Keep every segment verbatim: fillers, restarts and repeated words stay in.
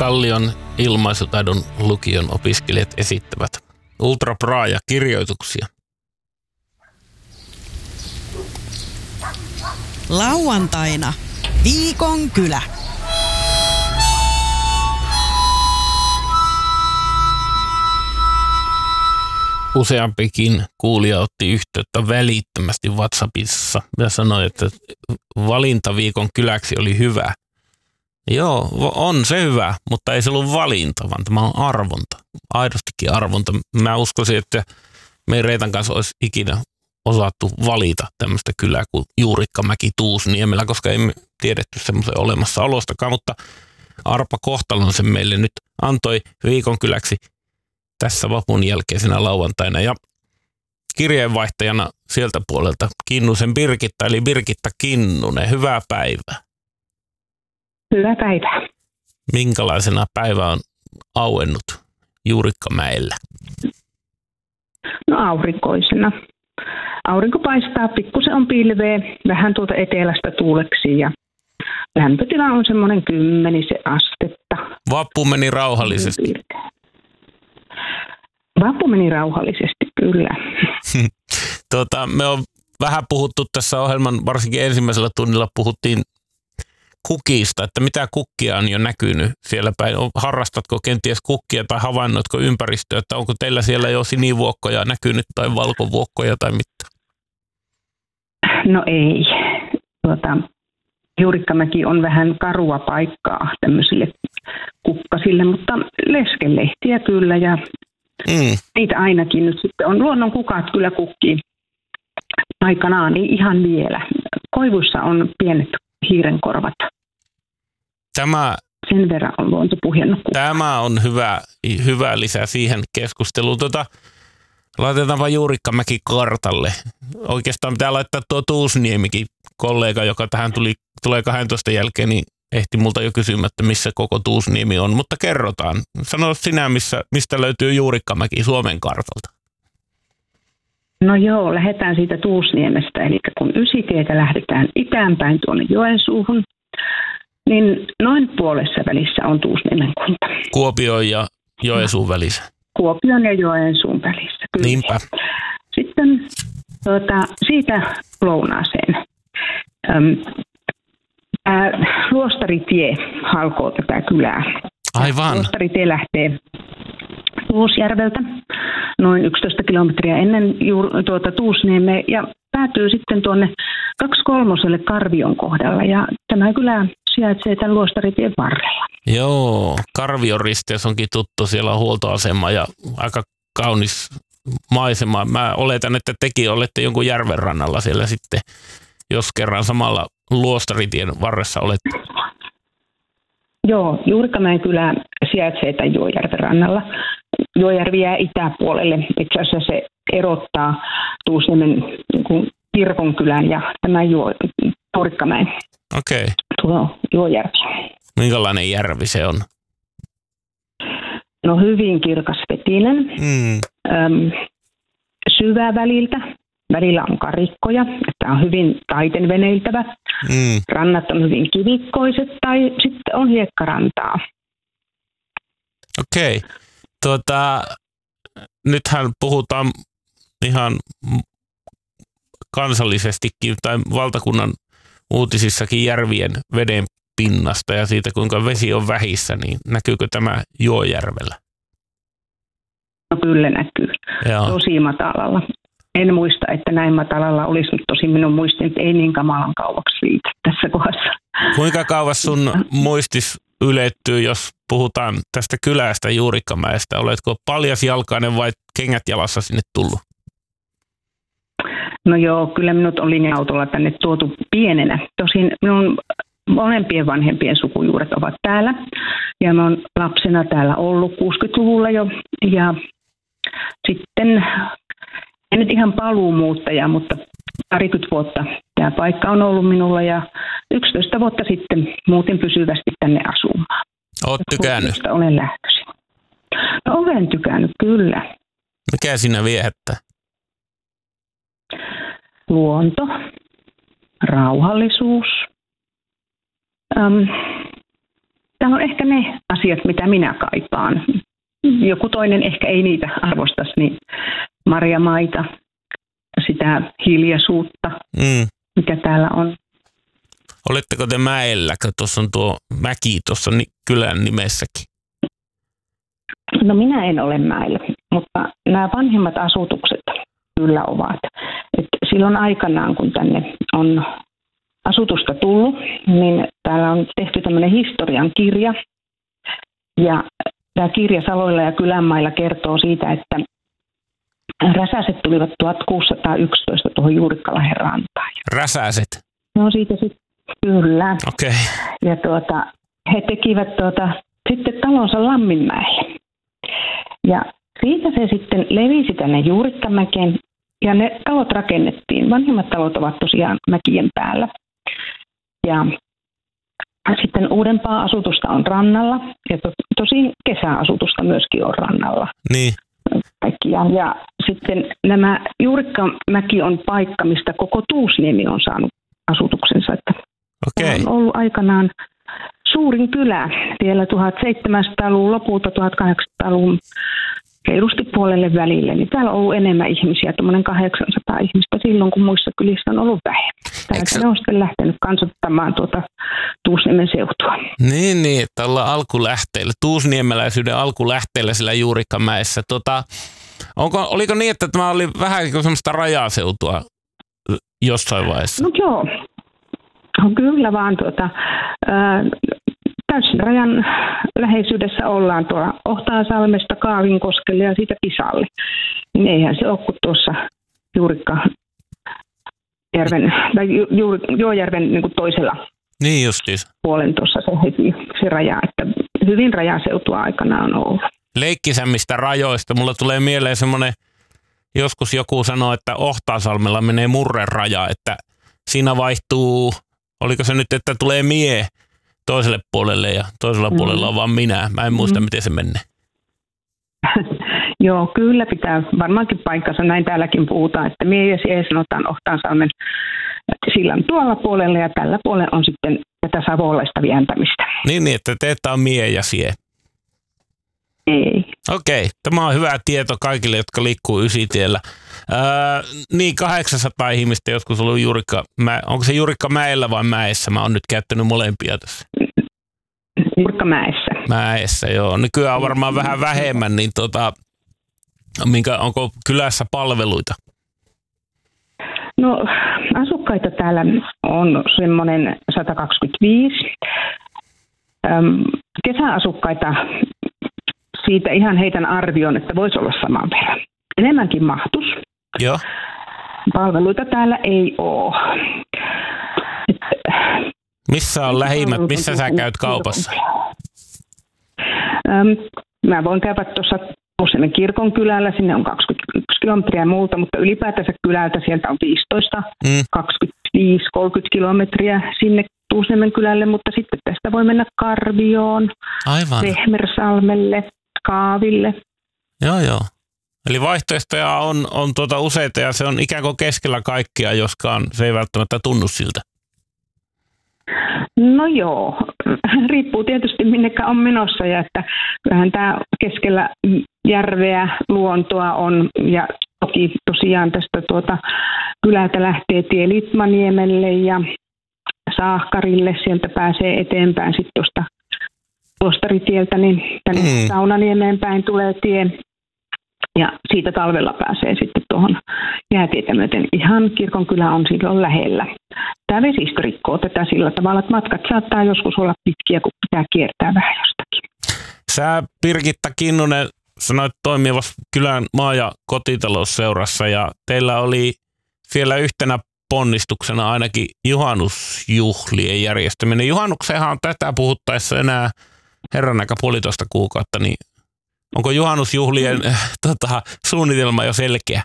Kallion ilmaisutaidon lukion opiskelijat esittävät Ultra Braja kirjoituksia. Lauantaina viikon kylä. Useampikin kuulija otti yhteyttä välittömästi WhatsAppissa ja sanoi, että valintaviikon kyläksi oli hyvä. Joo, on se hyvä, mutta ei se ollut valinta, vaan tämä on arvonta. Aidostikin arvonta. Mä uskoisin, että me ei Reetan kanssa olisi ikinä osattu valita tämmöistä kylää kuin Juurikkamäki Tuusniemellä, koska emme tiedetty semmoisen olemassaolostakaan, mutta Arpa Kohtalon sen meille nyt antoi viikon kyläksi tässä vapun jälkeisenä lauantaina. Ja kirjeenvaihtajana sieltä puolelta Kinnusen Birgitta, eli Birgitta Kinnunen, hyvää päivää. Hyvää päivää. Minkälaisena päivä on auennut Juurikkamäellä? No aurinkoisena. Aurinko paistaa, pikkusen on pilveä, vähän tuolta etelästä tuuleksi ja lämpötila on semmoinen kymmenisen astetta. Vappu meni rauhallisesti. Vappu meni rauhallisesti, kyllä. tota, me on vähän puhuttu tässä ohjelman, varsinkin ensimmäisellä tunnilla puhuttiin kukista, että mitä kukkia on jo näkynyt siellä päin. Harrastatko kenties kukkia tai havainnoitko ympäristöä, että onko teillä siellä jo sinivuokkoja näkynyt tai valkovuokkoja tai mitä? No ei. Tuota, Juurikkamäki on vähän karua paikkaa tämmöisille kukkasille, mutta leskelehtiä kyllä ja mm. niitä ainakin nyt sitten on. Luonnon kukat kyllä kukkii aikanaan, niin ihan vielä. Koivuissa on pienet hiirenkorvat. Tämä, Sen verran on luonto puhjennut. Tämä on hyvä, hyvä lisä siihen keskusteluun. Tota, laitetaanpa Juurikkamäki kartalle. Oikeastaan pitää laittaa tuo Tuusniemikin kollega, joka tähän tuli, tulee kahdentoista jälkeen, niin ehti multa jo kysymättä, missä koko Tuusniemi on. Mutta kerrotaan. Sano sinä, missä, mistä löytyy Juurikkamäki Suomen kartalta. No joo, lähdetään siitä Tuusniemestä. Eli kun Ysitietä lähdetään itäänpäin tuonne Joensuuhun, niin noin puolessa välissä on Tuusniemen kunta. Kuopion ja Joensuun välissä. Kuopion ja Joensuun välissä, kyllä. Niinpä. Sitten tuota, siitä lounaaseen. Öm, ää, Luostaritie halkoo tätä kylää. Aivan. Luostaritie lähtee Tuusjärveltä noin yksitoista kilometriä ennen juur, tuota Tuusniemeä ja päätyy sitten tuonne kaksi kolmoselle Karvion kohdalla ja tämä kylä sijaitsee tämän Luostaritien varrella. Joo, Karvion risteys onkin tuttu, siellä on huoltoasema ja aika kaunis maisema. Mä oletan, että tekin olette jonkun järven rannalla siellä sitten, jos kerran samalla Luostaritien varressa olette. Joo, Juurikkamäen kylä sijaitsee tämän Juojärven rannalla. Juojärvi jää itäpuolelle. Itse asiassa se erottaa Tuusniemen niin kirkonkylän ja tämän Juurikkamäen. Okei. Okay. Tuo Juojärvi. Minkälainen järvi se on? No hyvin kirkasvetinen. Mm. Öm, syvä väliltä. Välillä on karikkoja. Tämä on hyvin taiten veneiltävä. Mm. Rannat on hyvin kivikkoiset tai sitten on hiekkarantaa. Okei. Okay. Tuota, nythän puhutaan ihan kansallisestikin tai valtakunnan uutisissakin järvien veden pinnasta ja siitä, kuinka vesi on vähissä, niin näkyykö tämä Juojärvellä? No kyllä näkyy. Joo. Tosi matalalla. En muista, että näin matalalla olisi, mutta tosi minun muistin, että ei niin kamalan kauaksi riitä tässä kohdassa. Kuinka kauas sun muistis ylettyy, jos puhutaan tästä kylästä Juurikkamäestä? Oletko paljasjalkainen vai kengät jalassa sinne tullut? No joo, kyllä minut on linja-autolla tänne tuotu pienenä. Tosin minun molempien vanhempien sukujuuret ovat täällä. Ja mä oon lapsena täällä ollut kuusikymmentäluvulla jo. Ja sitten, en nyt ihan paluumuuttaja, mutta parikymmentä vuotta tämä paikka on ollut minulla. Ja yksitoista vuotta sitten muutin pysyvästi tänne asumaan. Oot tykännyt? Olen lähtöisin. No olen tykännyt, kyllä. Mikä sinä viehättää? Luonto, rauhallisuus, äm, täällä on ehkä ne asiat, mitä minä kaipaan. Joku toinen ehkä ei niitä arvostaisi, niin marjamaita, sitä hiljaisuutta, mm. mikä täällä on. Oletteko te mäellä, kun tuossa on tuo mäki tuossa kylän nimessäkin? No minä en ole mäellä, mutta nämä vanhemmat asutukset kyllä ovat. Et silloin aikanaan, kun tänne on asutusta tullut, niin täällä on tehty tämmöinen historian kirja. Ja tämä kirja Saloilla ja Kylänmailla kertoo siitä, että räsäset tulivat tuhatkuusisataayksitoista tuohon Juurikkalahen rantaan. Räsäset? No siitä sitten, kyllä. Okei. Okay. Ja tuota, he tekivät tuota, sitten talonsa Lamminmäelle. Ja siitä se sitten levisi tänne Juurikkamäkeen ja ne talot rakennettiin. Vanhimmat talot ovat tosiaan mäkien päällä. Ja sitten uudempaa asutusta on rannalla ja to, tosi kesäasutusta myöskin on rannalla. Niin. Kaikkiaan. Ja sitten nämä Juurikkamäki on paikka, mistä koko Tuusniemi on saanut asutuksensa. Että okay. On ollut aikanaan suurin kylä vielä tuhatseitsemänsataaluvun lopulta tuhatkahdeksansataaluvun reilusti puolelle välille, niin täällä on ollut enemmän ihmisiä, tuommoinen kahdeksansataa ihmistä silloin, kun muissa kylissä on ollut vähemmän. Täältä ne on sitten lähtenyt kansattamaan tuota Tuusniemen seutua. Niin, niin, että ollaan alkulähteillä, tuusniemeläisyyden alkulähteillä sillä Juurikkamäessä. Tota, onko, oliko niin, että tämä oli vähän semmoista rajaseutua jossain vaiheessa? No joo, no, kyllä vaan tuota, ää, täysin rajan läheisyydessä ollaan tuolla Ohtaasalmesta Kaavinkoskelle ja siitä Kisalle. Niin eihän se ole kuin tuossa Juurikkajärven tai Ju, Ju, Juojärven niin kuin toisella niin justiis. puolen tuossa se heti se raja, että hyvin rajaseutua aikana on ollut. Leikkisämmistä rajoista. Mulla tulee mieleen semmoinen, joskus joku sanoi, että Ohtaasalmella menee murren raja, että siinä vaihtuu, oliko se nyt, että tulee mie toiselle puolelle ja toisella mm. puolella on vaan minä. Mä en muista, mm. miten se menee. Joo, kyllä pitää varmaankin paikkansa. Näin täälläkin puhutaan, että mie ja sie sanotaan Ohtaasalmen sillan tuolla puolella ja tällä puolella on sitten tätä savolaista vientämistä. Niin, niin että teitä on mie ja sie. Ei. Okei, tämä on hyvä tieto kaikille, jotka liikkuu Ysitiellä. Öö, niin, kahdeksansataa ihmistä joskus ollut Juurikka, onko se Juurikkamäellä vai Mäessä? Mä oon nyt käyttänyt molempia tässä. Juurikkamäessä. Mäessä, joo. Nykyään on varmaan vähän vähemmän, niin tota, minkä, onko kylässä palveluita? No, asukkaita täällä on semmoinen sata kaksikymmentäviisi. Öm, kesäasukkaita siitä ihan heitän arvion, että voisi olla saman verran. Enemmänkin mahtus. Joo. Palveluita täällä ei ole. Et, missä on lähimmät? Missä sä käyt kaupassa? Öm, mä voin käydä tuossa Tuusniemen kirkon kylällä. Sinne on kaksikymmentäyksi kilometriä ja muuta, mutta ylipäätänsä kylältä sieltä on viisitoista, mm. kaksikymmentäviisi, kolmekymmentä kilometriä sinne Tuusniemen kylälle, mutta sitten tästä voi mennä Karvioon, Vehmersalmelle, Kaaville. Joo, joo. Eli vaihtoehtoja on, on tuota useita ja se on ikään kuin keskellä kaikkia, joskaan se ei välttämättä tunnu siltä. No joo, riippuu tietysti minnekä on menossa ja että kyllähän tämä keskellä järveä, luontoa on ja toki tosiaan tästä tuota kylältä lähtee tie Litmaniemelle ja Saahkarille, sieltä pääsee eteenpäin sitten tuosta Luostaritieltä, niin tänne mm. Saunaniemeen päin tulee tie. Ja siitä talvella pääsee sitten tuohon jäätietä myöten. Ihan kirkonkylä on silloin lähellä. Tämä vesistö rikkoo tätä sillä tavalla, että matkat saattaa joskus olla pitkiä, kun pitää kiertää vähän jostakin. Sä, Birgitta Kinnunen, sanoit toimivassa kylän maa- ja kotitalousseurassa ja teillä oli siellä yhtenä ponnistuksena ainakin juhannusjuhlien järjestäminen. Juhannukseenhan on tätä puhuttaessa enää herran aika puolitoista kuukautta, niin onko juhannusjuhlien äh, tota, suunnitelma jo selkeä?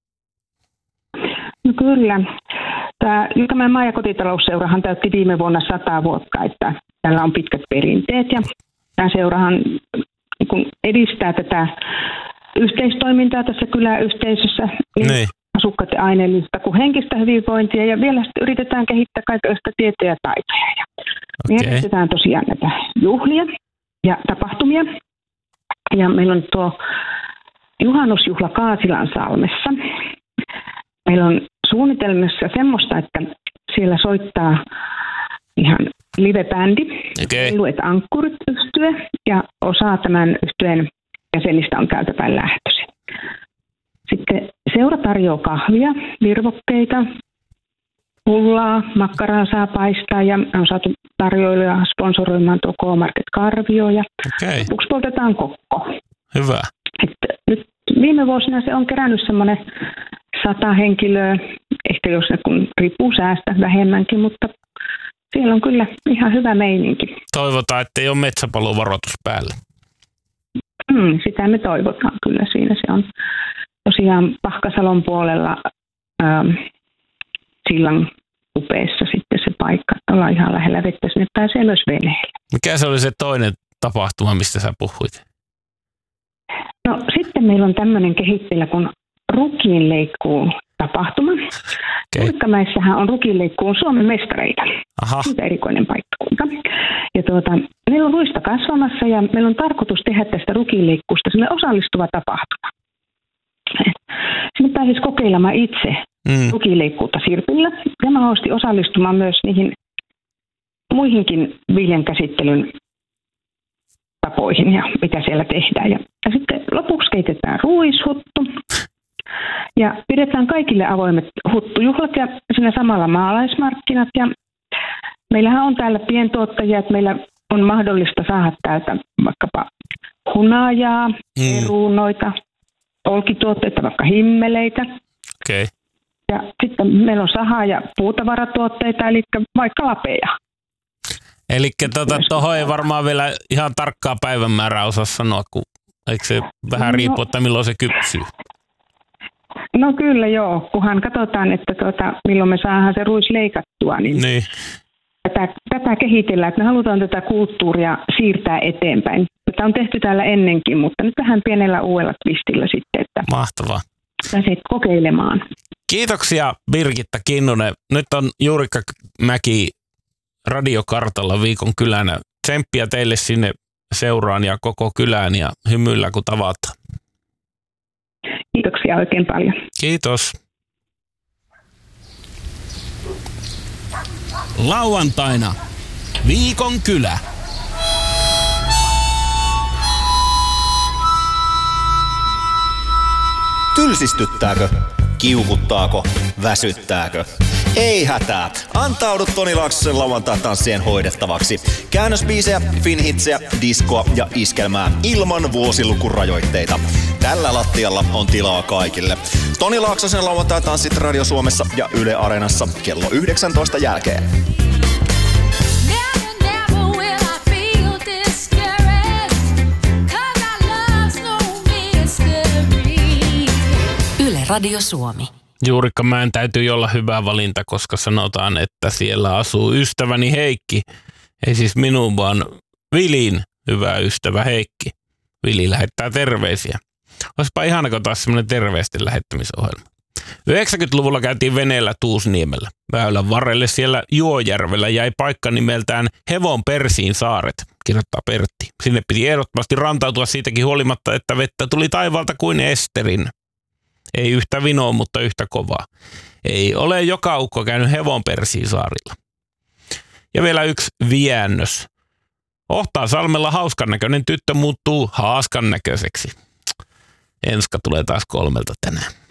No kyllä. Tämä Juurikkamäen maa- ja kotitalousseurahan täytti viime vuonna sata vuotta, että tällä on pitkät perinteet ja tämä seurahan kun edistää tätä yhteistoimintaa tässä kyläyhteisössä, niin, niin asukkaiden aineellista kuin henkistä hyvinvointia ja vielä sitten yritetään kehittää kaikenlaista tietoja ja taitoja. Ja me Okay. järjestetään tosiaan näitä juhlia ja tapahtumia. Ja meillä on tuo juhannusjuhla Kaasilan salmessa. Meillä on suunnitelmassa semmoista, että siellä soittaa ihan live-bändi, Okei. Luet Ankkurit yhtye ja osa tämän yhtyeen jäsenistä on täältä päin lähtöisin. Sitten seura tarjoaa kahvia, virvokkeita, pullaa, makkaraa saa paistaa ja on saatu tarjoilijoja sponsoroimaan tuo K-Market Karvio ja Okei. lopuksi poltetaan kokko. Hyvä. Että nyt viime vuosina se on kerännyt semmoinen sata henkilöä, ehkä jos ne kun riippuu säästä vähemmänkin, mutta siellä on kyllä ihan hyvä meininki. Toivotaan, että ei ole metsäpalovaroitus päällä. Hmm, sitä me toivotaan kyllä siinä. Se on tosiaan Pahkasalon puolella ähm, sillan kupeessa sitten se paikka. Ollaan ihan lähellä vettä, sinne pääsee myös veneellä. Mikä se oli se toinen tapahtuma, mistä sä puhuit? No sitten meillä on tämmöinen kehitteillä kuin rukiinleikkuu tapahtuma. Okei. Kurikkamäessähän on rukiinleikkuun Suomen mestareita. Aha. Siitä erikoinen paikkakunta. Ja tuota, meillä on ruista kasvamassa ja meillä on tarkoitus tehdä tästä rukiinleikkuusta sellainen osallistuva tapahtuma. Sinne pääsisi kokeilemaan itse Mm. rukiinleikkuutta sirpillä ja mahdollisesti osallistumaan myös niihin muihinkin viljankäsittelyn tapoihin ja mitä siellä tehdään. Ja, ja sitten lopuksi keitetään ruishuttu ja pidetään kaikille avoimet huttujuhlat ja siinä samalla maalaismarkkinat. Ja meillähän on täällä pientuottajia, että meillä on mahdollista saada täältä vaikkapa hunajaa, Mm. perunoita, olkituotteita, vaikka himmeleitä. Okei. Ja sitten meillä on saha- ja puutavaratuotteita, eli vaikka lapeja. Eli tota, tuohon ei varmaan vielä ihan tarkkaa päivämäärää osaa sanoa, kun eikö se vähän No. riippu, että milloin se kypsyy? No kyllä joo, kunhan katsotaan, että tuota, milloin me saadaan se ruis leikattua, niin, Niin. tätä, tätä kehitellään, että me halutaan tätä kulttuuria siirtää eteenpäin. Tätä on tehty täällä ennenkin, mutta nyt vähän pienellä uudella twistillä sitten, että Mahtavaa. pääset kokeilemaan. Kiitoksia Birgitta Kinnunen. Nyt on Juurikka Mäki radiokartalla viikon kylänä. Tsemppiä teille sinne seuraan ja koko kylään ja hymyillä kun tavataan. Kiitoksia oikein paljon. Kiitos. Lauantaina viikon kylä. Tylsistyttääkö? Kiukuttaako? Väsyttääkö? Ei hätää. Antaudu Toni Laaksosen lauantai-tanssien hoidettavaksi. Käännösbiisejä, finhitsejä, diskoa ja iskelmää ilman vuosilukurajoitteita. Tällä lattialla on tilaa kaikille. Toni Laaksosen lauantai-tanssit Radio Suomessa ja Yle Areenassa kello yhdeksäntoista jälkeen. Never, never will I feel discouraged, 'cause our love's no mystery. Yle Radio Suomi. Juurikka Mäen täytyy olla hyvä valinta, koska sanotaan, että siellä asuu ystäväni Heikki. Ei siis minun, vaan Vilin hyvä ystävä Heikki. Vili lähettää terveisiä. Olisipa ihana, kun taas semmoinen terveisten lähettämisohjelma. yhdeksänkymmentäluvulla käytiin veneellä Tuusniemellä. Väylän varrelle siellä Juojärvellä jäi paikka nimeltään Hevon Persiin saaret, kirjoittaa Pertti. Sinne piti ehdottomasti rantautua siitäkin huolimatta, että vettä tuli taivaalta kuin esterin. Ei yhtä vinoa, mutta yhtä kovaa. Ei ole joka ukko käynyt Hevon Persiin saarilla. Ja vielä yksi viäännös. Ohtaa-salmella hauskan näköinen tyttö muuttuu haaskan näköiseksi. Enska tulee taas kolmelta tänään.